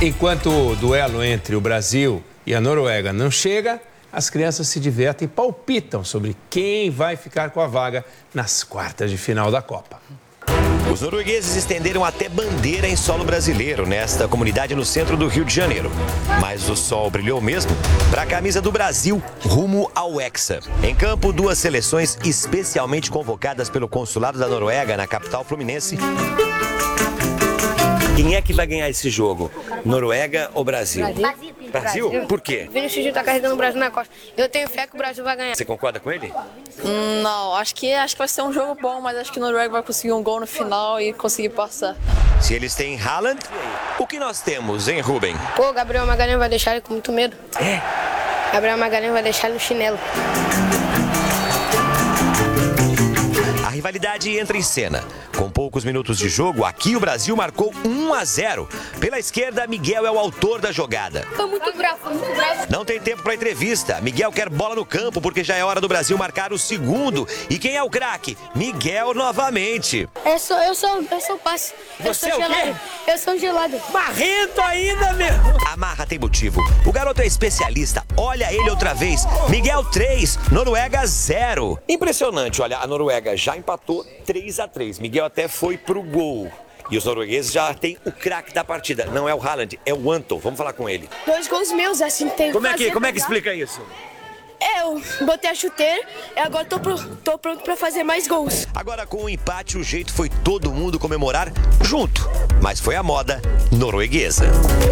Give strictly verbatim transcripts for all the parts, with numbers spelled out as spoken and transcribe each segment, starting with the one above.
Enquanto o duelo entre o Brasil e a Noruega não chega, as crianças se divertem e palpitam sobre quem vai ficar com a vaga nas quartas de final da Copa. Os noruegueses estenderam até bandeira em solo brasileiro nesta comunidade no centro do Rio de Janeiro. Mas o sol brilhou mesmo para a camisa do Brasil rumo ao Hexa. Em campo, duas seleções especialmente convocadas pelo consulado da Noruega na capital fluminense. Quem é que vai ganhar esse jogo? Noruega ou Brasil? Brasil. Brasil? Brasil. Por quê? Vinícius Júnior tá carregando o Brasil na costa. Eu tenho fé que o Brasil vai ganhar. Você concorda com ele? Hum, não, acho que, acho que vai ser um jogo bom, mas acho que o Noruega vai conseguir um gol no final e conseguir passar. Se eles têm Haaland, o que nós temos, hein, Rubem? Pô, Gabriel Magalhães vai deixar ele com muito medo. É? Gabriel Magalhães vai deixar ele no chinelo. A rivalidade entra em cena. Com poucos minutos de jogo, aqui o Brasil marcou um a zero. Pela esquerda, Miguel é o autor da jogada. Tô muito bravo, muito bravo. Não tem tempo para entrevista. Miguel quer bola no campo porque já é hora do Brasil marcar o segundo. E quem é o craque? Miguel novamente. Eu sou, eu sou, eu sou passe. Eu Você sou é o quê? gelado. Eu sou gelado. Marrento ainda, meu! A marra tem motivo. O garoto é especialista. Olha ele outra vez. Miguel três, Noruega zero. Impressionante, olha, a Noruega já empatou três a três. Miguel até foi pro gol. E os noruegueses já têm o craque da partida. Não é o Haaland, é o Anton. Vamos falar com ele. Dois gols meus, assim tem. Como é que, como é que explica isso? Eu botei a chuteira e agora tô, pro, tô pronto pra fazer mais gols. Agora com o empate, o jeito foi todo mundo comemorar junto. Mas foi a moda norueguesa.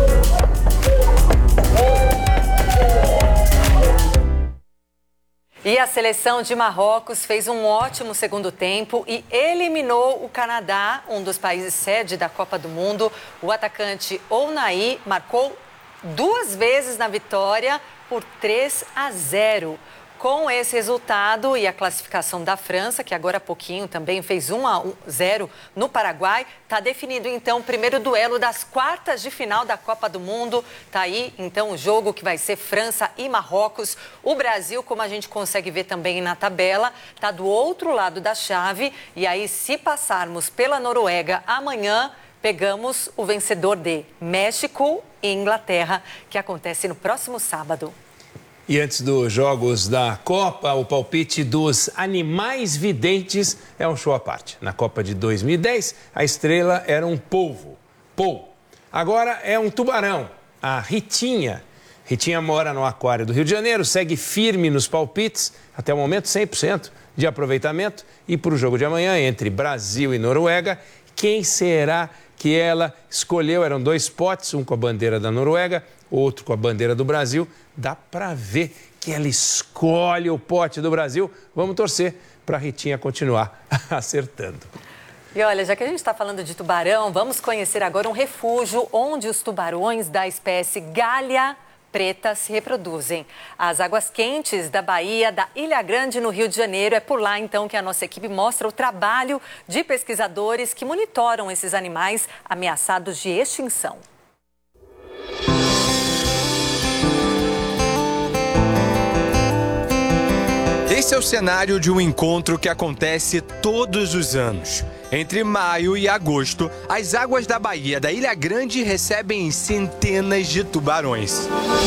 E a seleção de Marrocos fez um ótimo segundo tempo e eliminou o Canadá, um dos países sede da Copa do Mundo. O atacante Ounahi marcou duas vezes na vitória por três a zero. Com esse resultado e a classificação da França, que agora há pouquinho também fez um a zero no Paraguai, está definido então o primeiro duelo das quartas de final da Copa do Mundo. Está aí então o jogo que vai ser França e Marrocos. O Brasil, como a gente consegue ver também na tabela, está do outro lado da chave. E aí, se passarmos pela Noruega amanhã, pegamos o vencedor de México e Inglaterra, que acontece no próximo sábado. E antes dos jogos da Copa, o palpite dos animais videntes é um show à parte. Na Copa de dois mil e dez, a estrela era um polvo, polvo. Agora é um tubarão, a Ritinha. Ritinha mora no aquário do Rio de Janeiro, segue firme nos palpites, até o momento cem por cento de aproveitamento. E para o jogo de amanhã, entre Brasil e Noruega, quem será que ela escolheu? Eram dois potes, um com a bandeira da Noruega, outro com a bandeira do Brasil. Dá para ver que ela escolhe o pote do Brasil. Vamos torcer para a Ritinha continuar acertando. E olha, já que a gente está falando de tubarão, vamos conhecer agora um refúgio onde os tubarões da espécie Galha preta se reproduzem. As águas quentes da Bahia, da Ilha Grande, no Rio de Janeiro. É por lá, então, que a nossa equipe mostra o trabalho de pesquisadores que monitoram esses animais ameaçados de extinção. Esse é o cenário de um encontro que acontece todos os anos. Entre maio e agosto, as águas da Bahia da Ilha Grande recebem centenas de tubarões.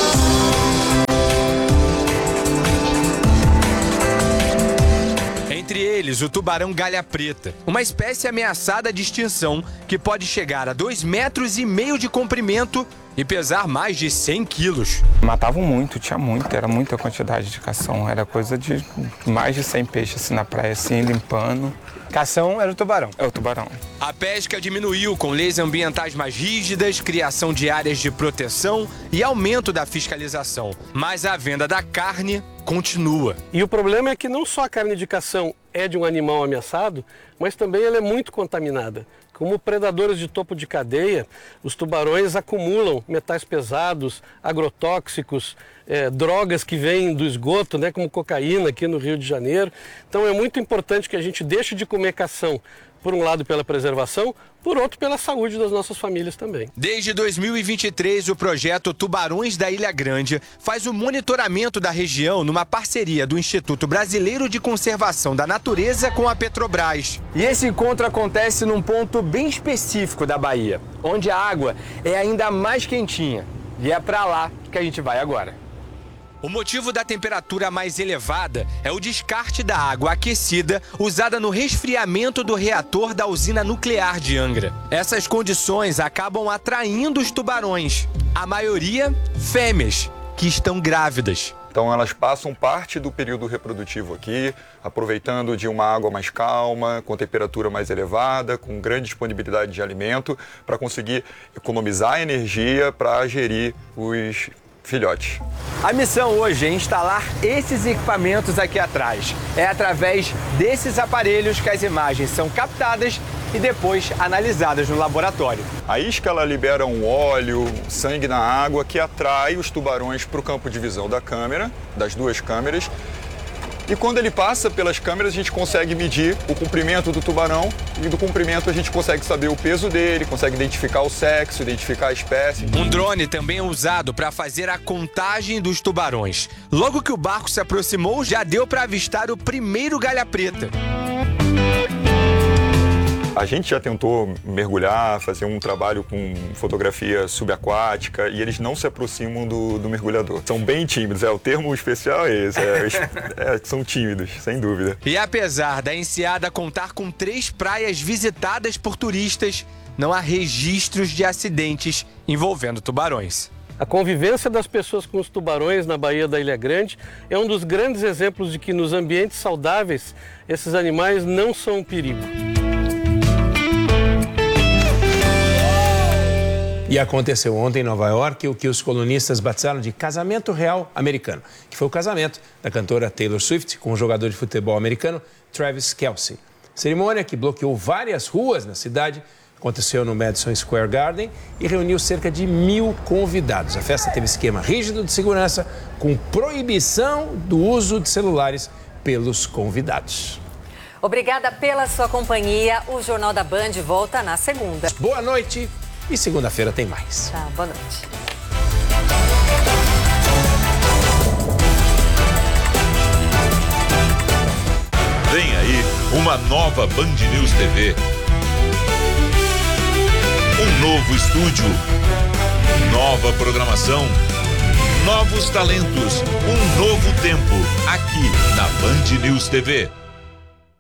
Entre eles, o tubarão galha preta, uma espécie ameaçada de extinção que pode chegar a dois metros e meio de comprimento e pesar mais de cem quilos. Matavam muito, tinha muito, era muita quantidade de cação, era coisa de mais de cem peixes assim, na praia, assim, limpando. Cação era o tubarão. É o tubarão. A pesca diminuiu com leis ambientais mais rígidas, criação de áreas de proteção e aumento da fiscalização. Mas a venda da carne continua. E o problema é que não só a carne de cação é de um animal ameaçado, mas também ela é muito contaminada. Como predadores de topo de cadeia, os tubarões acumulam metais pesados, agrotóxicos, é, drogas que vêm do esgoto, né, como cocaína aqui no Rio de Janeiro. Então é muito importante que a gente deixe de comer cação por um lado pela preservação, por outro pela saúde das nossas famílias também. Desde dois mil e vinte e três, o projeto Tubarões da Ilha Grande faz o monitoramento da região numa parceria do Instituto Brasileiro de Conservação da Natureza com a Petrobras. E esse encontro acontece num ponto bem específico da Bahia, onde a água é ainda mais quentinha. E é para lá que a gente vai agora. O motivo da temperatura mais elevada é o descarte da água aquecida usada no resfriamento do reator da usina nuclear de Angra. Essas condições acabam atraindo os tubarões, a maioria fêmeas, que estão grávidas. Então elas passam parte do período reprodutivo aqui, aproveitando de uma água mais calma, com temperatura mais elevada, com grande disponibilidade de alimento, para conseguir economizar energia para gerir os filhotes. A missão hoje é instalar esses equipamentos aqui atrás. É através desses aparelhos que as imagens são captadas e depois analisadas no laboratório. A isca ela libera um óleo, sangue na água que atrai os tubarões para o campo de visão da câmera, das duas câmeras. E quando ele passa pelas câmeras, a gente consegue medir o comprimento do tubarão e do comprimento a gente consegue saber o peso dele, consegue identificar o sexo, identificar a espécie. Um drone também é usado para fazer a contagem dos tubarões. Logo que o barco se aproximou, já deu para avistar o primeiro galha preta. A gente já tentou mergulhar, fazer um trabalho com fotografia subaquática e eles não se aproximam do, do mergulhador. São bem tímidos, é, o termo especial é esse, é, é, são tímidos, sem dúvida. E apesar da Enseada contar com três praias visitadas por turistas, não há registros de acidentes envolvendo tubarões. A convivência das pessoas com os tubarões na Baía da Ilha Grande é um dos grandes exemplos de que nos ambientes saudáveis esses animais não são um perigo. E aconteceu ontem em Nova York o que os colunistas batizaram de casamento real americano, que foi o casamento da cantora Taylor Swift com o jogador de futebol americano Travis Kelce. Cerimônia que bloqueou várias ruas na cidade, aconteceu no Madison Square Garden e reuniu cerca de mil convidados. A festa teve esquema rígido de segurança com proibição do uso de celulares pelos convidados. Obrigada pela sua companhia. O Jornal da Band volta na segunda. Boa noite. E segunda-feira tem mais. Tá, boa noite. Vem aí uma nova Band News T V. Um novo estúdio. Nova programação. Novos talentos. Um novo tempo. Aqui na Band News T V.